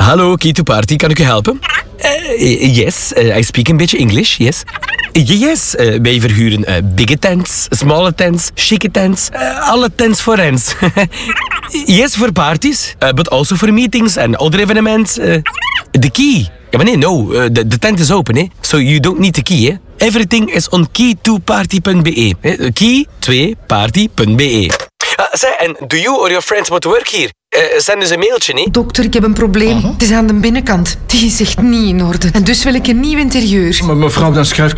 Hallo, Key to Party, kan ik u helpen? Yes, I speak een beetje English, yes. Yes, wij verhuren bigge tents, smalle tents, chique tents, alle tents voor rents. Yes, voor parties, but also for meetings and other events. The key. Ja, maar nee, no, de tent is open, hè. So you don't need the key, hè. Everything is on key2party.be. key2party.be. Zeg, en do you or your friends want to work here? Zend eens een mailtje, hè. Dokter, ik heb een probleem. Het is aan de binnenkant. Die is echt niet in orde. En dus wil ik een nieuw interieur. Maar mevrouw, dan schrijf